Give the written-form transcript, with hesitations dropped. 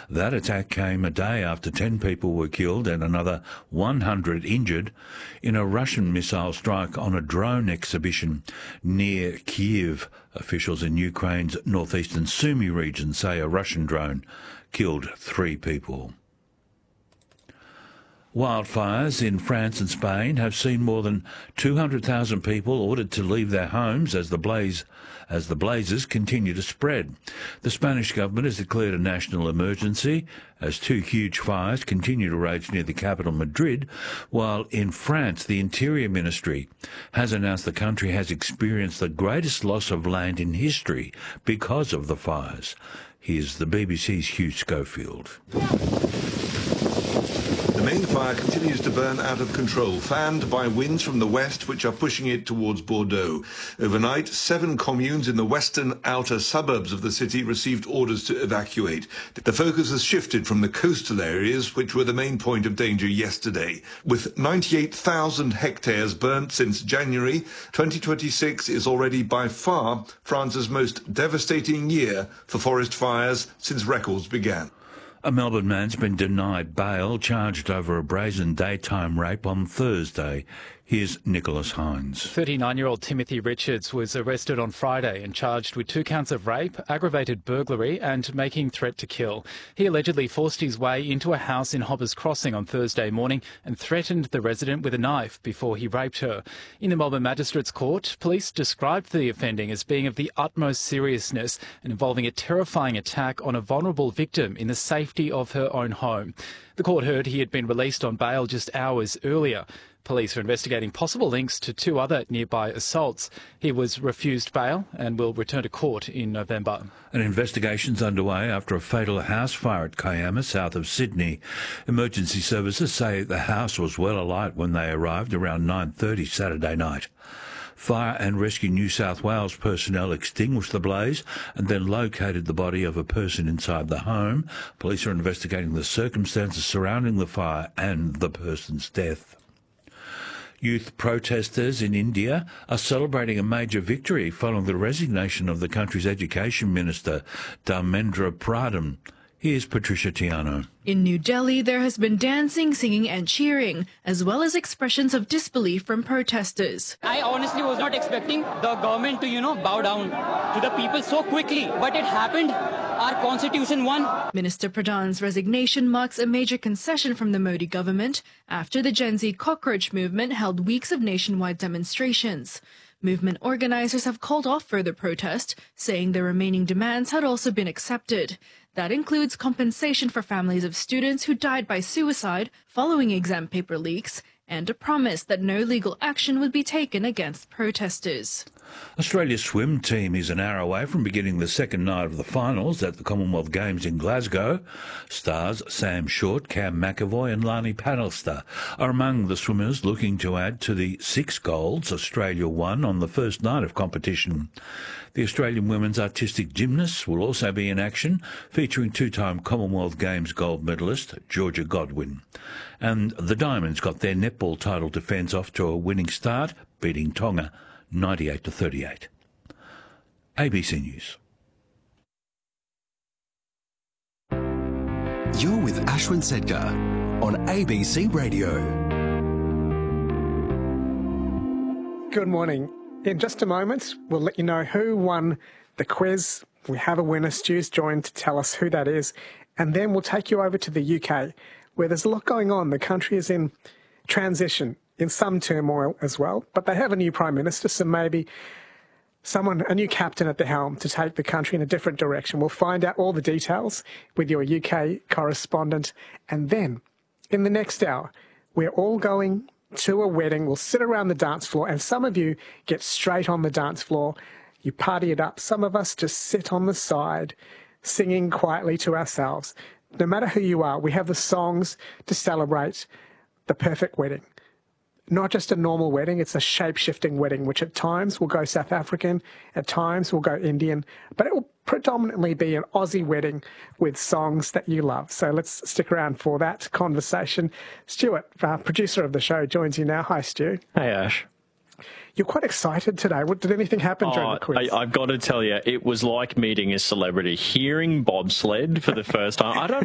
That attack came a day after 10 people were killed and another 100 injured in a Russian missile strike on a drone exhibition near Kyiv. Officials in Ukraine's northeastern Sumy region say a Russian drone killed 3 people. Wildfires in France and Spain have seen more than 200,000 people ordered to leave their homes as the blazes continue to spread. The Spanish government has declared a national emergency as 2 huge fires continue to rage near the capital, Madrid, while in France the Interior Ministry has announced the country has experienced the greatest loss of land in history because of the fires. Here's the BBC's Hugh Schofield. The main fire continues to burn out of control, fanned by winds from the west which are pushing it towards Bordeaux. Overnight, 7 communes in the western outer suburbs of the city received orders to evacuate. The focus has shifted from the coastal areas, which were the main point of danger yesterday. With 98,000 hectares burnt since January, 2026 is already by far France's most devastating year for forest fires since records began. A Melbourne man's been denied bail, charged over a brazen daytime rape on Thursday. Here's Nicholas Hines. 39-year-old Timothy Richards was arrested on Friday and charged with 2 counts of rape, aggravated burglary and making threat to kill. He allegedly forced his way into a house in Hoppers Crossing on Thursday morning and threatened the resident with a knife before he raped her. In the Melbourne Magistrates Court, police described the offending as being of the utmost seriousness and involving a terrifying attack on a vulnerable victim in the safety of her own home. The court heard he had been released on bail just hours earlier. Police are investigating possible links to 2 other nearby assaults. He was refused bail and will return to court in November. An investigation's underway after a fatal house fire at Kiama, south of Sydney. Emergency services say the house was well alight when they arrived around 9:30 Saturday night. Fire and Rescue New South Wales personnel extinguished the blaze and then located the body of a person inside the home. Police are investigating the circumstances surrounding the fire and the person's death. Youth protesters in India are celebrating a major victory following the resignation of the country's Education Minister, Dharmendra Pradhan. Here's Patricia Tiano. In New Delhi, there has been dancing, singing and cheering, as well as expressions of disbelief from protesters. I honestly was not expecting the government to, bow down to the people so quickly, but it happened. Our constitution won. Minister Pradhan's resignation marks a major concession from the Modi government after the Gen Z cockroach movement held weeks of nationwide demonstrations. Movement organisers have called off further protest, saying their remaining demands had also been accepted. That includes compensation for families of students who died by suicide following exam paper leaks, and a promise that no legal action would be taken against protesters. Australia's swim team is an hour away from beginning the second night of the finals at the Commonwealth Games in Glasgow. Stars Sam Short, Cam McAvoy and Lani Panelster are among the swimmers looking to add to the 6 golds Australia won on the first night of competition. The Australian women's artistic gymnasts will also be in action, featuring 2-time Commonwealth Games gold medalist Georgia Godwin. And the Diamonds got their netball title defence off to a winning start, beating Tonga 98-38. ABC News. You're with Ashwin Sedgar on ABC Radio. Good morning. In just a moment, we'll let you know who won the quiz. We have a winner. Stu's joined to tell us who that is. And then we'll take you over to the UK, where there's a lot going on. The country is in transition, in some turmoil as well. But they have a new Prime Minister, so maybe a new captain at the helm to take the country in a different direction. We'll find out all the details with your UK correspondent. And then, in the next hour, we're all going to a wedding. We'll sit around the dance floor, and some of you get straight on the dance floor. You party it up. Some of us just sit on the side, singing quietly to ourselves. No matter who you are, we have the songs to celebrate the perfect wedding. Not just a normal wedding, it's a shape-shifting wedding, which at times will go South African, at times will go Indian, but it will predominantly be an Aussie wedding with songs that you love. So let's stick around for that conversation. Stuart, producer of the show, joins you now. Hi, Stu. Hey, Ash. You're quite excited today. Did anything happen during the quiz? I've got to tell you, it was like meeting a celebrity. Hearing bobsled for the first time.